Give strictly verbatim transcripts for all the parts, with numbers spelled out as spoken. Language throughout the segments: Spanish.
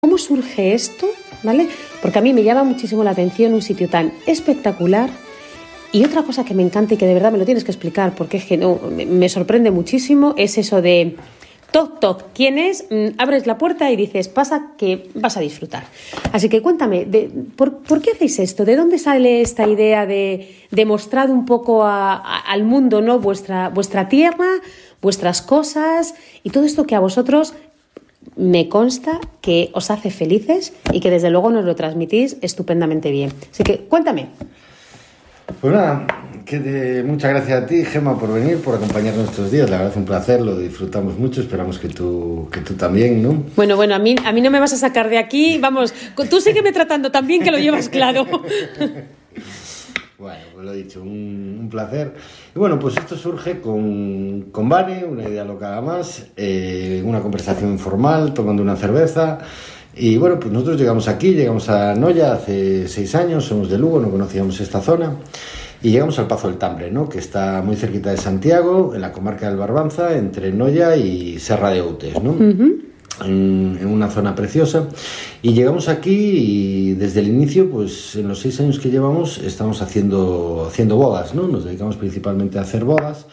¿Cómo surge esto? ¿Vale? Porque a mí me llama muchísimo la atención un sitio tan espectacular. Y otra cosa que me encanta y que de verdad me lo tienes que explicar, porque es que no, me, me sorprende muchísimo, es eso de toc toc. ¿Quién es? Mm, abres la puerta y dices, pasa que vas a disfrutar. Así que cuéntame, de, ¿por, ¿por qué hacéis esto? ¿De dónde sale esta idea de, de mostrar un poco a, a, al mundo, ¿no? vuestra, vuestra tierra, vuestras cosas y todo esto que a vosotros me consta que os hace felices y que desde luego nos lo transmitís estupendamente bien? Así que cuéntame. Pues nada, que de, muchas gracias a ti, Gemma, por venir, por acompañarnos estos días. La verdad es un placer, lo disfrutamos mucho, esperamos que tú, que tú también, ¿no? Bueno, bueno, a mí, a mí no me vas a sacar de aquí, vamos, tú sígueme tratando tan bien que lo llevas claro. Bueno, pues lo he dicho, un, un placer. Y bueno, pues esto surge con, con Vane, una idea loca más, eh, una conversación informal, tomando una cerveza. Y bueno, pues nosotros llegamos aquí, llegamos a Noia hace seis años, somos de Lugo, no conocíamos esta zona. Y llegamos al Pazo del Tambre, ¿no? Que está muy cerquita de Santiago, en la comarca del Barbanza, entre Noia y Serra de Outes, ¿no? Uh-huh. En, en una zona preciosa. Y llegamos aquí y desde el inicio, pues en los seis años que llevamos, estamos haciendo, haciendo bodas, ¿no? Nos dedicamos principalmente a hacer bodas.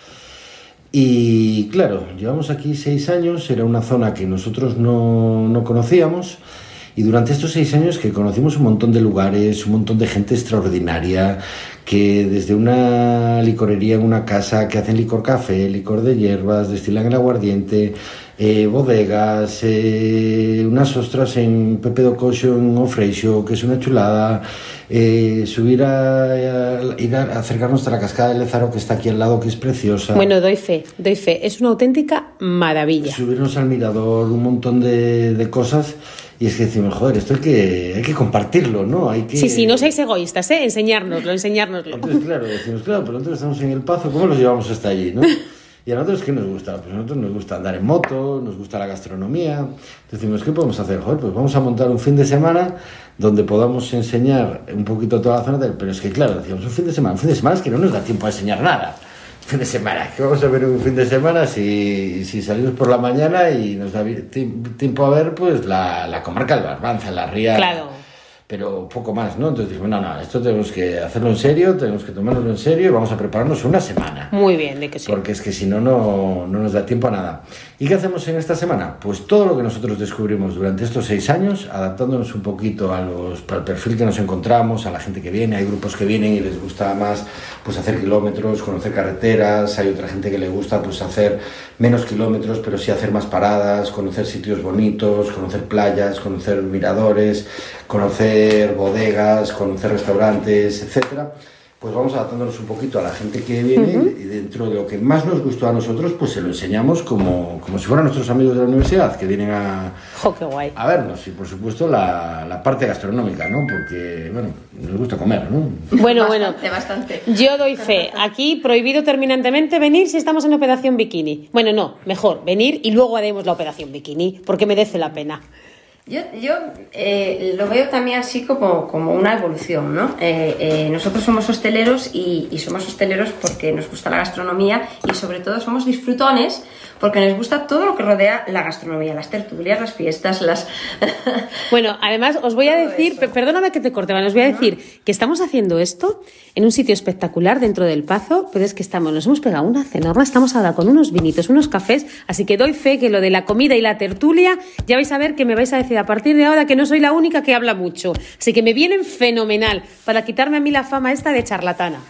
Y claro, llevamos aquí seis años, era una zona que nosotros no, no conocíamos. Y durante estos seis años que conocimos un montón de lugares, un montón de gente extraordinaria, que desde una licorería en una casa que hacen licor café, licor de hierbas, destilan el aguardiente, eh, bodegas, eh, unas ostras en Pepe do Coxo, en Ofreixo, que es una chulada, eh, subir a, a, ir a acercarnos hasta la cascada de Lezaro, que está aquí al lado, que es preciosa. Bueno, doy fe, doy fe, es una auténtica maravilla. Subirnos al mirador, un montón de, de cosas. Y es que decimos, joder, esto hay que, hay que compartirlo, ¿no? Hay que... Sí, sí, no seáis egoístas, ¿eh? Enseñárnoslo, enseñárnoslo. Entonces, claro, decimos, claro, pero nosotros estamos en el Pazo, ¿cómo los llevamos hasta allí, no? Y a nosotros, ¿qué nos gusta? Pues a nosotros nos gusta andar en moto, nos gusta la gastronomía. Decimos, ¿qué podemos hacer? Joder, pues vamos a montar un fin de semana donde podamos enseñar un poquito toda la zona del... Pero es que, claro, decíamos, un fin de semana, un fin de semana es que no nos da tiempo a enseñar nada. Fin de semana, ¿qué vamos a ver un fin de semana si, si salimos por la mañana y nos da tiempo a ver pues la, la comarca del Barbanza, la ría, claro, pero poco más, ¿no? Entonces dijimos, no, no, esto tenemos que hacerlo en serio, tenemos que tomárnoslo en serio y vamos a prepararnos una semana. Muy bien, de que sí. Porque es que si no, no, no nos da tiempo a nada. ¿Y qué hacemos en esta semana? Pues todo lo que nosotros descubrimos durante estos seis años, adaptándonos un poquito a los, al perfil que nos encontramos, a la gente que viene. Hay grupos que vienen y les gusta más pues hacer kilómetros, conocer carreteras. Hay otra gente que le gusta pues hacer menos kilómetros, pero sí hacer más paradas, conocer sitios bonitos, conocer playas, conocer miradores, conocer bodegas, conocer restaurantes, etcétera. Pues vamos adaptándonos un poquito a la gente que viene. Uh-huh. Y dentro de lo que más nos gustó a nosotros, pues se lo enseñamos como, como si fueran nuestros amigos de la universidad, que vienen a, oh, qué guay. a vernos. Y por supuesto la, la parte gastronómica, ¿no? Porque, bueno, nos gusta comer, ¿no? Bueno, bastante, bueno, bastante. Yo doy fe. Aquí prohibido terminantemente venir si estamos en operación bikini. Bueno, no, mejor venir y luego haremos la operación bikini, porque merece la pena. Yo, yo eh, lo veo también así como, como una evolución, ¿no? Eh, eh, nosotros somos hosteleros y, y somos hosteleros porque nos gusta la gastronomía y sobre todo somos disfrutones porque nos gusta todo lo que rodea la gastronomía, las tertulias, las fiestas, las... Bueno, además os voy a decir, eso. Perdóname que te corte, os voy a decir ¿no? que estamos haciendo esto en un sitio espectacular dentro del Pazo, pero es que estamos, nos hemos pegado una cenorra, estamos ahora con unos vinitos, unos cafés, así que doy fe que lo de la comida y la tertulia, ya vais a ver que me vais a decir a partir de ahora que no soy la única que habla mucho, así que me vienen fenomenal para quitarme a mí la fama esta de charlatana.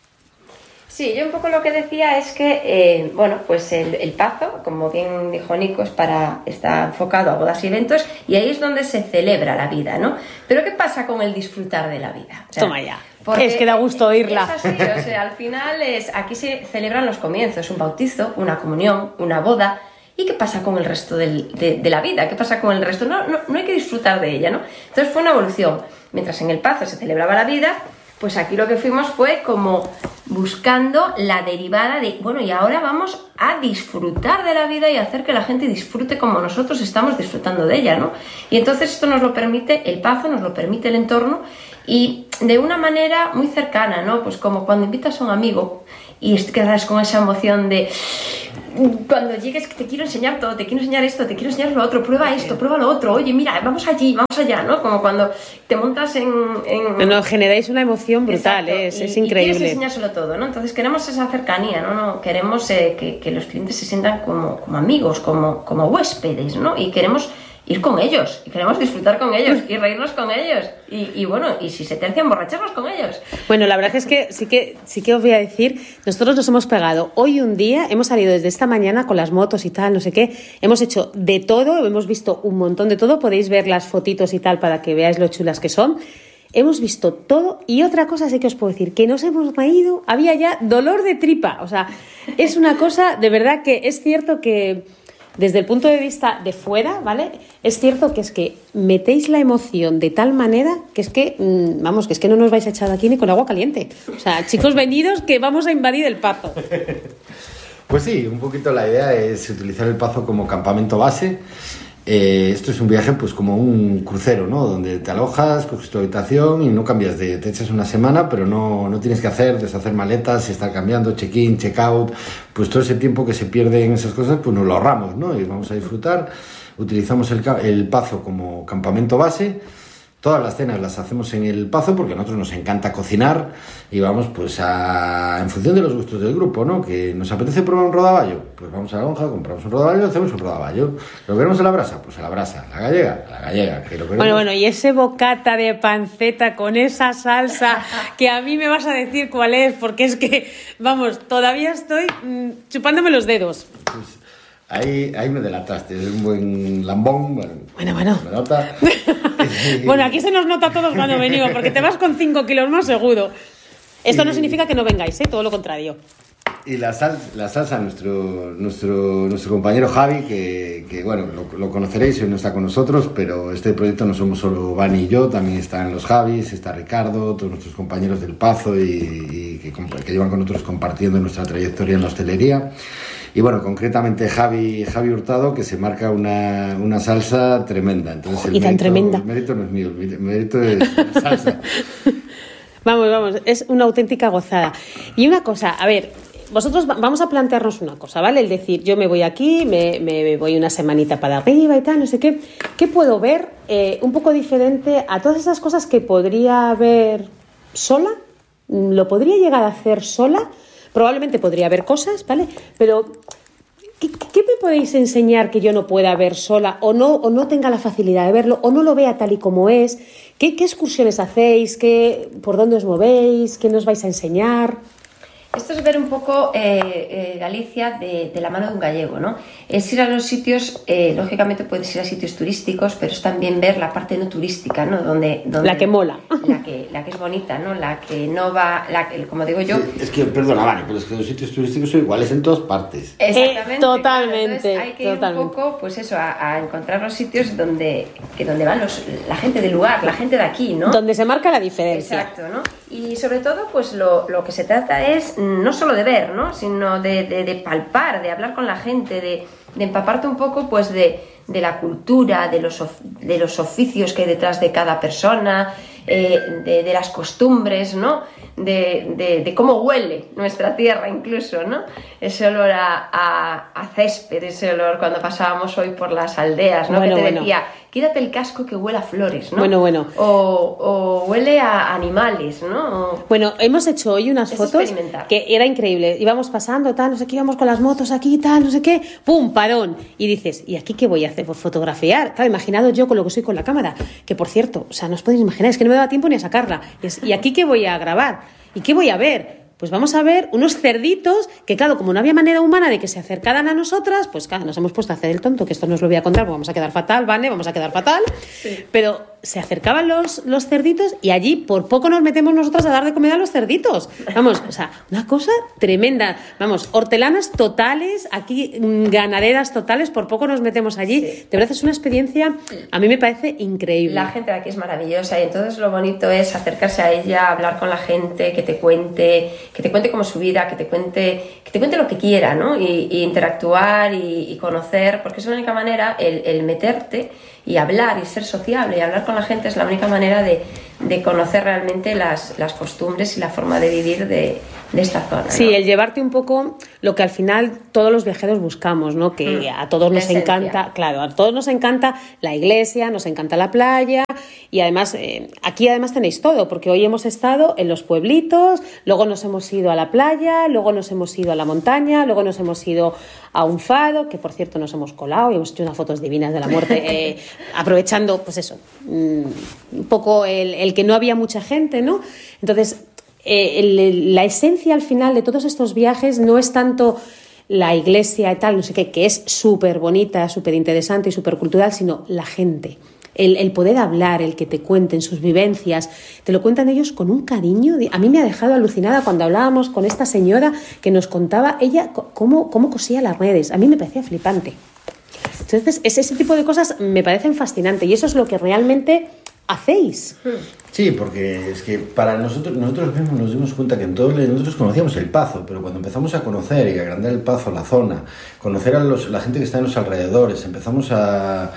Sí, yo un poco lo que decía es que, eh, bueno, pues el, el Pazo, como bien dijo Nico, es para, está enfocado a bodas y eventos y ahí es donde se celebra la vida, ¿no? Pero ¿qué pasa con el disfrutar de la vida? O sea, toma ya. Es que da gusto oírla. Es así, o sea, al final es, aquí se celebran los comienzos, un bautizo, una comunión, una boda. ¿Y qué pasa con el resto del, de, de la vida? ¿Qué pasa con el resto? No, no, no hay que disfrutar de ella, ¿no? Entonces fue una evolución. Mientras en el Pazo se celebraba la vida, pues aquí lo que fuimos fue como buscando la derivada de, bueno, y ahora vamos a disfrutar de la vida y hacer que la gente disfrute como nosotros estamos disfrutando de ella, ¿no? Y entonces esto nos lo permite el Pazo, nos lo permite el entorno y de una manera muy cercana, ¿no? Pues como cuando invitas a un amigo y quedas con esa emoción de cuando llegues te quiero enseñar todo, te quiero enseñar esto, te quiero enseñar lo otro, prueba esto, prueba lo otro, oye, mira, vamos allí, vamos allá, ¿no? Como cuando te montas en... en... No, generáis una emoción brutal, ¿eh? es, y, es increíble. Y quieres enseñárselo todo, ¿no? Entonces queremos esa cercanía, ¿no? no queremos eh, que, que los clientes se sientan como, como amigos, como, como huéspedes, ¿no? Y queremos ir con ellos, y queremos disfrutar con ellos, y reírnos con ellos, y, y bueno, y si se tercia, emborracharnos con ellos. Bueno, la verdad es que sí que sí que os voy a decir, nosotros nos hemos pegado hoy un día, hemos salido desde esta mañana con las motos y tal, no sé qué, hemos hecho de todo, hemos visto un montón de todo, podéis ver las fotitos y tal para que veáis lo chulas que son. Hemos visto todo y otra cosa sí que os puedo decir, que nos hemos reído, había ya dolor de tripa, o sea, es una cosa, de verdad que es cierto que desde el punto de vista de fuera, ¿vale? Es cierto que es que metéis la emoción de tal manera que es que, mmm, vamos, que es que no nos vais a echar aquí ni con agua caliente. O sea, chicos, venidos que vamos a invadir el Pazo. Pues sí, un poquito la idea es utilizar el Pazo como campamento base. Eh, esto es un viaje pues como un crucero, ¿no? Donde te alojas, coges tu habitación y no cambias de... Te echas una semana, pero no, no tienes que hacer, deshacer maletas, estar cambiando, check-in, check-out. Pues todo ese tiempo que se pierde en esas cosas, pues nos lo ahorramos, ¿no? Y vamos a disfrutar. Utilizamos el, el Pazo como campamento base. Todas las cenas las hacemos en el Pazo porque a nosotros nos encanta cocinar y vamos pues a, en función de los gustos del grupo, ¿no? Que nos apetece probar un rodaballo, pues vamos a la lonja, compramos un rodaballo, hacemos un rodaballo. ¿Lo queremos a la brasa? Pues a la brasa. ¿La gallega? A la gallega. ¿Que lo queremos? Bueno, bueno, y ese bocata de panceta con esa salsa que a mí me vas a decir cuál es, porque es que, vamos, todavía estoy mmm, chupándome los dedos. Pues, Ahí, ahí me delataste, es un buen lambón. Bueno, bueno. bueno. Me nota. Bueno, aquí se nos nota a todos cuando venimos, porque te vas con cinco kilos más seguro. Esto y... no significa que no vengáis, ¿eh? Todo lo contrario. Y la, sal, la salsa, nuestro, nuestro, nuestro compañero Javi, que, que bueno, lo, lo conoceréis, hoy no está con nosotros, pero este proyecto no somos solo Vani y yo, también están los Javis, está Ricardo, todos nuestros compañeros del Pazo y, y que, que llevan con nosotros compartiendo nuestra trayectoria en la hostelería. Y bueno, concretamente Javi, Javi Hurtado, que se marca una, una salsa tremenda. Entonces, el y tan mérito, tremenda. El mérito no es mío, el mérito es la salsa. Vamos, vamos, es una auténtica gozada. Y una cosa, a ver, vosotros vamos a plantearnos una cosa, ¿vale? El decir, yo me voy aquí, me, me voy una semanita para arriba y tal, no sé qué. ¿Qué puedo ver eh, un poco diferente a todas esas cosas que podría ver sola? ¿Lo podría llegar a hacer sola? Probablemente podría haber cosas, ¿vale? Pero ¿qué, qué me podéis enseñar que yo no pueda ver sola o no, o no tenga la facilidad de verlo o no lo vea tal y como es? ¿Qué, qué excursiones hacéis? ¿Qué, ¿Por dónde os movéis? ¿Qué nos vais a enseñar? Esto es ver un poco eh, eh, Galicia de, de la mano de un gallego, ¿no? Es ir a los sitios, eh, lógicamente puedes ir a sitios turísticos, pero es también ver la parte no turística, ¿no? Donde, donde la que mola. La que, la que es bonita, ¿no? La que no va, la que, como digo yo... Sí, es que, perdona, Vani, pero es que los sitios turísticos son iguales en todas partes. Exactamente. Eh, totalmente. Entonces hay que totalmente. ir un poco, pues eso, a, a encontrar los sitios donde, que donde van los, la gente del lugar, la gente de aquí, ¿no? Donde se marca la diferencia. Exacto, ¿no? Y sobre todo, pues lo, lo que se trata es no solo de ver, ¿no? Sino de, de, de palpar, de hablar con la gente, de, de empaparte un poco, pues de, de la cultura, de los, de los oficios que hay detrás de cada persona, eh, de, de las costumbres, ¿no? De, de, de cómo huele nuestra tierra incluso, ¿no? Ese olor a, a, a césped, ese olor cuando pasábamos hoy por las aldeas, ¿no? Bueno, que te bueno. decía, quítate el casco que huele a flores, ¿no? Bueno, bueno. O, o huele a animales, ¿no? O... Bueno, hemos hecho hoy unas Es fotos experimentar. que era increíble. Íbamos pasando, tal, no sé qué, íbamos con las motos aquí, tal, no sé qué, ¡pum! Parón. Y dices, ¿y aquí qué voy a hacer? Pues fotografiar. Claro, imaginado yo con lo que soy con la cámara. Que por cierto, o sea, no os podéis imaginar, es que no me da tiempo ni a sacarla. Y, es, ¿y aquí qué voy a grabar? ¿Y qué voy a ver? Pues vamos a ver unos cerditos que, claro, como no había manera humana de que se acercaran a nosotras, pues claro, nos hemos puesto a hacer el tonto, que esto no os lo voy a contar, porque vamos a quedar fatal, ¿vale? Vamos a quedar fatal. Sí. Pero se acercaban los, los cerditos y allí por poco nos metemos nosotras a dar de comer a los cerditos. Vamos, o sea, una cosa tremenda. Vamos, hortelanas totales, aquí ganaderas totales, por poco nos metemos allí. Sí. De verdad es una experiencia, a mí me parece increíble. La gente de aquí es maravillosa y entonces lo bonito es acercarse a ella, hablar con la gente, que te cuente... que te cuente como su vida, que te cuente, que te cuente lo que quiera, ¿no? Y, y interactuar y, y conocer, porque es la única manera, el, el meterte y hablar y ser sociable y hablar con la gente es la única manera de, de conocer realmente las, las costumbres y la forma de vivir de, de esta zona. Sí, ¿no? el llevarte un poco lo que al final todos los viajeros buscamos, ¿no? Que mm. a todos nos Esencia. encanta, claro, a todos nos encanta la iglesia, nos encanta la playa y además eh, aquí además tenéis todo, porque hoy hemos estado en los pueblitos, luego nos hemos ido a la playa, luego nos hemos ido a la montaña, luego nos hemos ido a un fado, que por cierto nos hemos colado y hemos hecho unas fotos divinas de la muerte, eh, aprovechando, pues eso, un poco el, el que no había mucha gente, ¿no? Entonces, eh, el, la esencia al final de todos estos viajes no es tanto la iglesia y tal, no sé qué, que es súper bonita, súper interesante y súper cultural, sino la gente. El, el poder hablar, el que te cuenten sus vivencias, te lo cuentan ellos con un cariño. A mí me ha dejado alucinada cuando hablábamos con esta señora que nos contaba ella cómo, cómo cosía las redes. A mí me parecía flipante. Entonces, ese, ese tipo de cosas me parecen fascinantes y eso es lo que realmente hacéis. Sí, porque es que para nosotros, nosotros mismos nos dimos cuenta que en todo, nosotros conocíamos el Pazo, pero cuando empezamos a conocer y a agrandar el Pazo, la zona, conocer a los, la gente que está en los alrededores, empezamos a...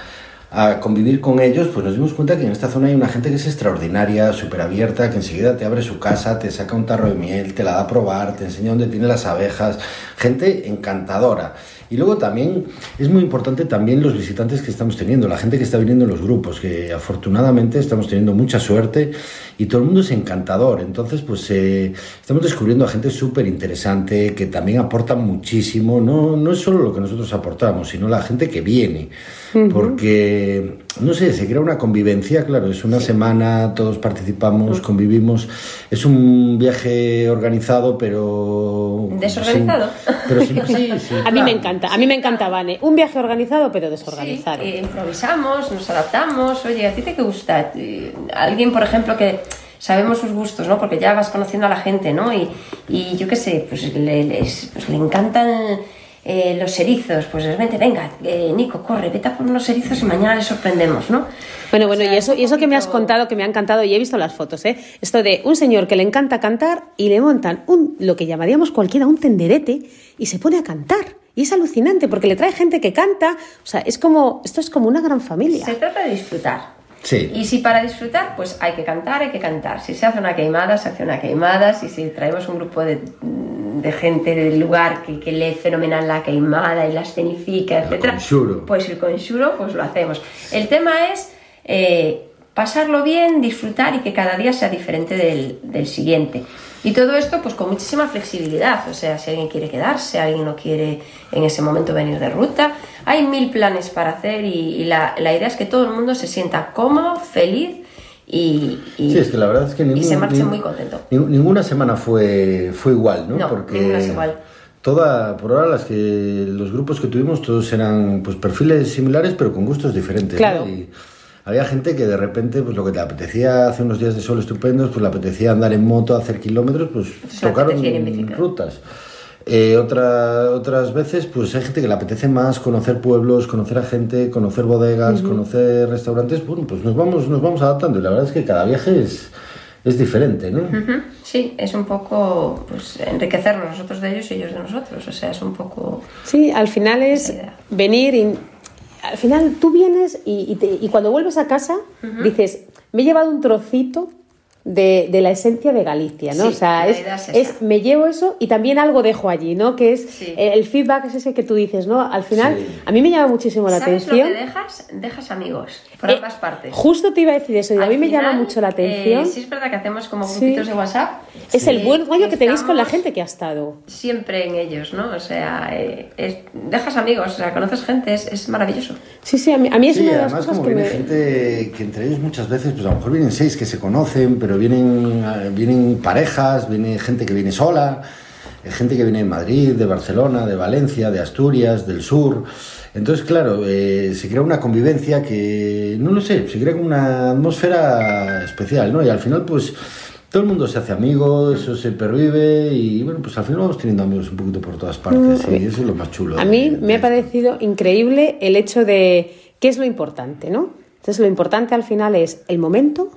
a convivir con ellos, pues nos dimos cuenta que en esta zona hay una gente que es extraordinaria, súper abierta, que enseguida te abre su casa, te saca un tarro de miel, te la da a probar, te enseña dónde tiene las abejas, gente encantadora. Y luego también es muy importante también los visitantes que estamos teniendo, la gente que está viniendo en los grupos, que afortunadamente estamos teniendo mucha suerte y todo el mundo es encantador. Entonces, pues eh, estamos descubriendo a gente súper interesante que también aporta muchísimo. No, no es solo lo que nosotros aportamos, sino la gente que viene. Uh-huh. Porque, no sé, se crea una convivencia, claro, es una semana, todos participamos, uh-huh. convivimos. Es un viaje organizado, pero... ¿Desorganizado? Sin, pero sin, sí, sí, a mí me encanta. A mí me encanta, Vane. Un viaje organizado, pero desorganizado. Sí, eh, improvisamos, nos adaptamos. Oye, ¿a ti te qué gusta? Alguien, por ejemplo, que sabemos sus gustos, ¿no? Porque ya vas conociendo a la gente, ¿no? Y, y yo qué sé, pues le, les, pues le encantan eh, los erizos. Pues vente, venga, eh, Nico, corre, vete a por unos erizos y mañana les sorprendemos, ¿no? Bueno, bueno, o sea, y eso, y eso que me has contado, que me ha encantado, y he visto las fotos, ¿eh? Esto de un señor que le encanta cantar y le montan un, lo que llamaríamos cualquiera, un tenderete, y se pone a cantar. Y es alucinante porque le trae gente que canta, o sea, es como, esto es como una gran familia. Se trata de disfrutar. Sí. Y si para disfrutar, pues hay que cantar, hay que cantar. Si se hace una queimada, se hace una queimada. Si, si traemos un grupo de, de gente del lugar que, que lee fenomenal la queimada y la escenifica, etcétera, pues el conxuro, pues lo hacemos. El tema es eh, pasarlo bien, disfrutar y que cada día sea diferente del, del siguiente. Y todo esto pues con muchísima flexibilidad, o sea, si alguien quiere quedarse, alguien no quiere en ese momento venir de ruta, hay mil planes para hacer y, y la, la idea es que todo el mundo se sienta cómodo, feliz y, y, sí, es que la verdad es que ningún, y se marche ningún, muy contento. Ninguna semana fue, fue igual, ¿no? No, porque ninguna es igual. Toda, por ahora las que los grupos que tuvimos todos eran pues perfiles similares pero con gustos diferentes. Claro. ¿no? Y, había gente que de repente, pues lo que te apetecía hace unos días de sol estupendos, pues le apetecía andar en moto, hacer kilómetros, pues se tocaron rutas. Eh, otra, otras veces, pues hay gente que le apetece más conocer pueblos, conocer a gente, conocer bodegas, uh-huh. conocer restaurantes. Bueno, pues nos vamos, nos vamos adaptando y la verdad es que cada viaje es, es diferente, ¿no? Uh-huh. Sí, es un poco pues enriquecernos nosotros de ellos y ellos de nosotros, o sea, es un poco... Sí, al final es venir y... Al final tú vienes y, y, te, y cuando vuelves a casa uh-huh. dices, me he llevado un trocito de, de la esencia de Galicia, ¿no? Sí, o sea, es, es, es me llevo eso y también algo dejo allí, ¿no? Que es sí. el feedback es ese que tú dices, ¿no? Al final, sí. a mí me llama muchísimo la ¿Sabes atención. ¿Sabes lo que dejas? Dejas amigos, por eh, ambas partes. Justo te iba a decir eso, y a mí me final, llama mucho la atención. Eh, sí es verdad que hacemos como grupitos sí. de WhatsApp. Es sí. el buen rollo que tenéis con la gente que ha estado. Siempre en ellos, ¿no? O sea, eh, es, dejas amigos, o sea, conoces gente, es, es maravilloso. Sí, sí, a mí, a mí es sí, una de las además, cosas como que viene me... gente que entre ellos muchas veces, pues a lo mejor vienen seis que se conocen, pero vienen, vienen parejas, viene gente que viene sola, gente que viene de Madrid, de Barcelona, de Valencia, de Asturias, del sur. Entonces, claro, eh, se crea una convivencia que, no lo sé, se crea una atmósfera especial, ¿no? Y al final, pues, todo el mundo se hace amigo, eso se pervive y, bueno, pues al final vamos teniendo amigos un poquito por todas partes mm. y eso es lo más chulo. A mí de, me ha parecido increíble el hecho de qué es lo importante, ¿no? Entonces, lo importante al final es el momento.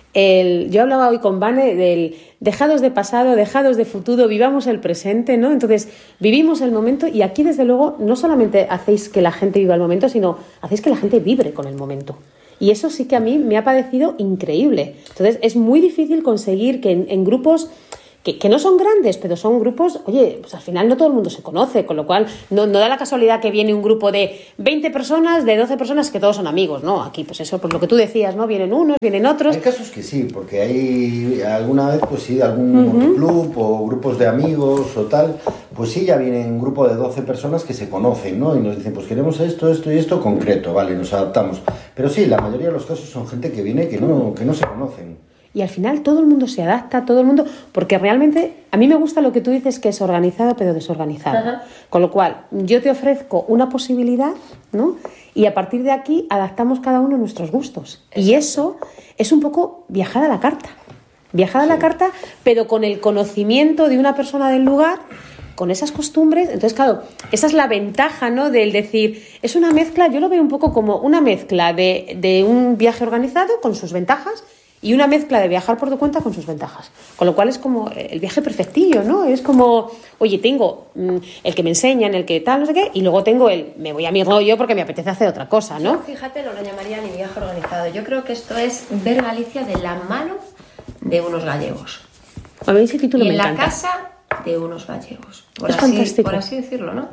El, yo hablaba hoy con Vane del dejados de pasado, dejados de futuro, vivamos el presente, ¿no? Entonces, vivimos el momento y aquí, desde luego, no solamente hacéis que la gente viva el momento, sino hacéis que la gente vibre con el momento. Y eso sí que a mí me ha parecido increíble. Entonces, es muy difícil conseguir que en, en grupos que, que no son grandes, pero son grupos, oye, pues al final no todo el mundo se conoce, con lo cual no, no da la casualidad que viene un grupo de veinte personas, de doce personas, que todos son amigos, ¿no? Aquí, pues eso, pues lo que tú decías, ¿no? Vienen unos, vienen otros. Hay casos que sí, porque hay alguna vez, pues sí, algún uh-huh. motoclub o grupos de amigos o tal, pues sí, ya viene un grupo de doce personas que se conocen, ¿no? Y nos dicen, pues queremos esto, esto y esto concreto, vale, nos adaptamos. Pero sí, la mayoría de los casos son gente que viene que no, que no se conocen. Y al final todo el mundo se adapta, todo el mundo, porque realmente a mí me gusta lo que tú dices, que es organizado pero desorganizado. Ajá. Con lo cual, yo te ofrezco una posibilidad, ¿no? Y a partir de aquí adaptamos cada uno nuestros gustos. Exacto. Y eso es un poco viajar a la carta. Viajar sí. a la carta, pero con el conocimiento de una persona del lugar, con esas costumbres. Entonces, claro, esa es la ventaja, ¿no? Del decir, es una mezcla, yo lo veo un poco como una mezcla de, de un viaje organizado con sus ventajas y una mezcla de viajar por tu cuenta con sus ventajas. Con lo cual es como el viaje perfectillo, ¿no? Es como, oye, tengo mmm, el que me enseñan, el que tal, no sé qué, y luego tengo el, me voy a mi rollo porque me apetece hacer otra cosa, ¿no? Yo, fíjate, no lo llamaría ni viaje organizado. Yo creo que esto es ver Galicia de la mano de unos gallegos. A mí ese título y me en encanta. la casa de unos gallegos. Por es así, fantástico. Por así decirlo, ¿no?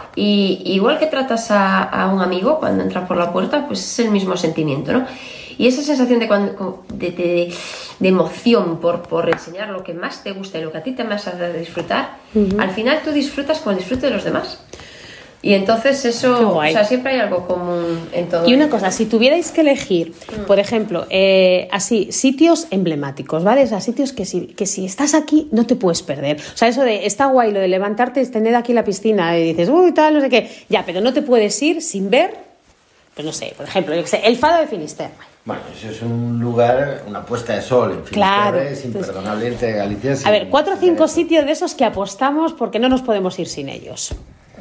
Y igual que tratas a, a un amigo cuando entra por la puerta, pues es el mismo sentimiento, ¿no? Y esa sensación de, cuando, de, de, de emoción por, por enseñar lo que más te gusta y lo que a ti te más hace disfrutar, uh-huh. al final tú disfrutas con el disfrute de los demás. Y entonces eso, o sea, siempre hay algo común en todo. Y una esto. cosa, si tuvierais que elegir, mm. por ejemplo, eh, así, sitios emblemáticos, ¿vale? O sea, sitios que si, que si estás aquí no te puedes perder. O sea, eso de, está guay lo de levantarte, tener aquí la piscina y dices, uy, tal, no sé qué, ya, pero no te puedes ir sin ver, pues no sé, por ejemplo, yo qué sé, el Fado de Finisterre. Bueno, eso es un lugar, una puesta de sol en Finisterre, claro, es imperdonable entre Galicia. A ver, cuatro o cinco sitios de esos que apostamos porque no nos podemos ir sin ellos.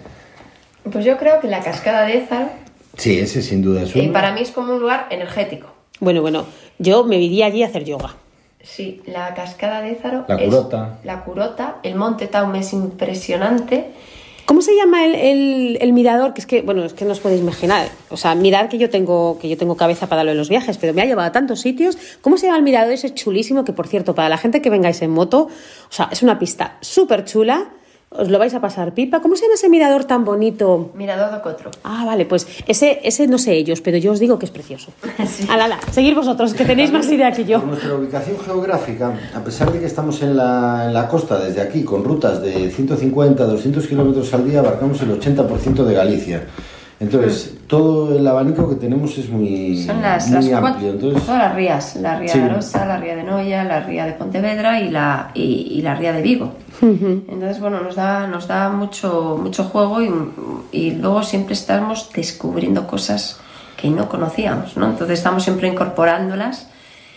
Pues yo creo que la Cascada de Ézaro. Sí, ese sin duda es uno. Y para mí es como un lugar energético. Bueno, bueno, yo me iría allí a hacer yoga. Sí, la Cascada de Ézaro. La Curota. Es la Curota, el Monte Taume es impresionante. ¿Cómo se llama el, el, el mirador? Que es que, bueno, es que no os podéis imaginar. O sea, mirad que yo tengo que yo tengo cabeza para lo de los viajes, pero me ha llevado a tantos sitios. ¿Cómo se llama el mirador ese chulísimo? Que, por cierto, para la gente que vengáis en moto, o sea, es una pista súper chula. Os lo vais a pasar pipa. ¿Cómo se llama ese mirador tan bonito? Mirador do Cotro. Ah, vale, pues ese, ese no sé ellos, pero yo os digo que es precioso. Sí. Alala, seguid vosotros, que tenéis más idea que yo. Por nuestra ubicación geográfica, a pesar de que estamos en la, en la costa desde aquí, con rutas de ciento cincuenta a doscientos kilómetros al día, abarcamos el ochenta por ciento de Galicia. Entonces, mm. todo el abanico que tenemos es muy, Son las, muy las amplio. Cuatro, Entonces, todas las rías, la ría sí. de Arosa, la ría de Noia, la ría de Pontevedra y la, y, y la ría de Vigo. Uh-huh. Entonces, bueno, nos da, nos da mucho, mucho juego y, y luego siempre estamos descubriendo cosas que no conocíamos, ¿no? Entonces estamos siempre incorporándolas.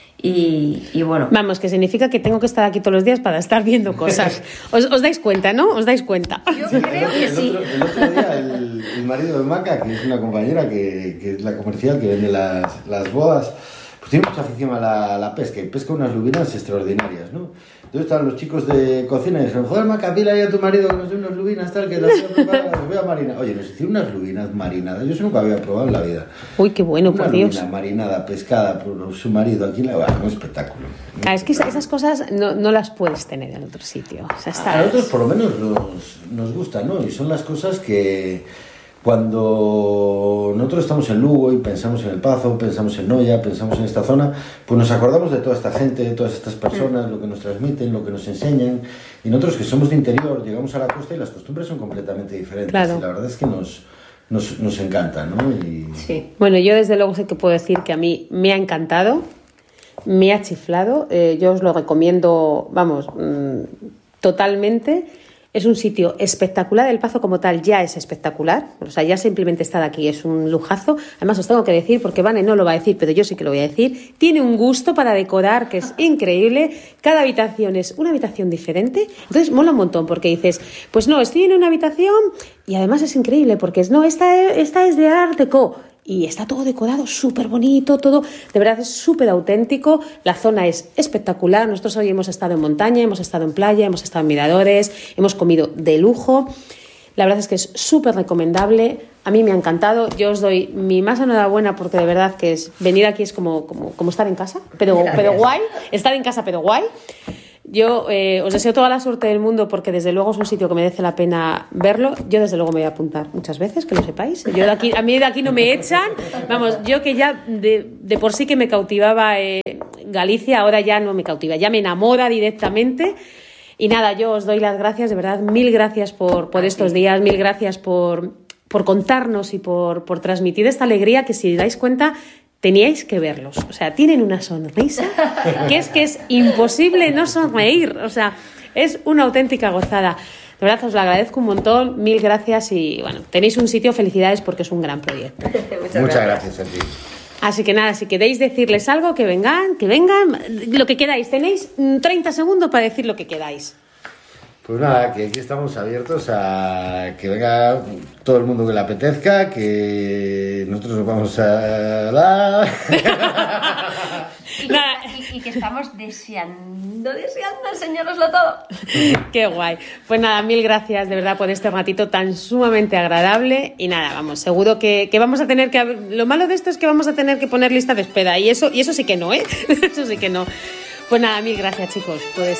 Y, y bueno. Vamos, que significa que tengo que estar aquí todos los días para estar viendo cosas. ¿Os, os dais cuenta, no? ¿Os dais cuenta? Yo creo que el sí. Otro, el otro día, el, el marido de Maca, que es una compañera que, que es la comercial que vende las, las bodas, pues tiene mucha afición a la, a la pesca y pesca unas lubinas extraordinarias, ¿no? Entonces estaban los chicos de cocina y dijeron, joder, Maca, pila ahí a tu marido que nos dé unas lubinas, tal, que las voy a preparar, las voy a marinar. Oye, nos hicieron unas lubinas marinadas, yo eso nunca había probado en la vida. Uy, qué bueno, una por Dios. Una lubina marinada, pescada por su marido aquí, la bueno, un espectáculo. Ah, es que esas cosas no, no las puedes tener en otro sitio. O sea, a nosotros por lo menos nos, nos gusta, ¿no? Y son las cosas que... Cuando nosotros estamos en Lugo y pensamos en El Pazo, pensamos en Noia, pensamos en esta zona, pues nos acordamos de toda esta gente, de todas estas personas, lo que nos transmiten, lo que nos enseñan. Y nosotros que somos de interior, llegamos a la costa y las costumbres son completamente diferentes. Claro. Y la verdad es que nos, nos, nos encanta, ¿no? Y... Sí. Bueno, yo desde luego sé que puedo decir que a mí me ha encantado, me ha chiflado. Eh, yo os lo recomiendo, vamos, mmm, totalmente. Es un sitio espectacular, El Pazo como tal ya es espectacular, o sea, ya simplemente estar aquí es un lujazo. Además os tengo que decir, porque Vane no lo va a decir, pero yo sí que lo voy a decir, tiene un gusto para decorar que es increíble, cada habitación es una habitación diferente, entonces mola un montón, porque dices, pues no, estoy en una habitación y además es increíble, porque es, no, esta, esta es de Art Deco, y está todo decorado, súper bonito, todo, de verdad es súper auténtico, la zona es espectacular, nosotros hoy hemos estado en montaña, hemos estado en playa, hemos estado en miradores, hemos comido de lujo, la verdad es que es súper recomendable, a mí me ha encantado, yo os doy mi más enhorabuena porque de verdad que es venir aquí es como, como, como estar en casa, pero, pero guay, estar en casa pero guay. Yo eh, os deseo toda la suerte del mundo porque desde luego es un sitio que merece la pena verlo. Yo desde luego me voy a apuntar muchas veces, que lo sepáis. Yo de aquí, a mí de aquí no me echan. Vamos, yo que ya de, de por sí que me cautivaba eh, Galicia, ahora ya no me cautiva, ya me enamora directamente. Y nada, yo os doy las gracias, de verdad, mil gracias por, por estos días, mil gracias por, por contarnos y por, por transmitir esta alegría que, si dais cuenta, teníais que verlos. O sea, tienen una sonrisa que es que es imposible no sonreír. O sea, es una auténtica gozada. De verdad, os lo agradezco un montón, mil gracias y, bueno, tenéis un sitio, felicidades porque es un gran proyecto. Muchas, Muchas gracias a ti. Así que nada, si queréis decirles algo, que vengan, que vengan, lo que queráis. Tenéis treinta segundos para decir lo que queráis. Pues nada, que aquí estamos abiertos a que venga todo el mundo que le apetezca, que nosotros nos vamos a dar... y, que, y, y que estamos deseando, deseando enseñároslo todo. Qué guay. Pues nada, mil gracias de verdad por este ratito tan sumamente agradable. Y nada, vamos, seguro que, que vamos a tener que... Lo malo de esto es que vamos a tener que poner lista de espera. Y eso, y eso sí que no, ¿eh? Eso sí que no. Pues nada, mil gracias, chicos, por estar.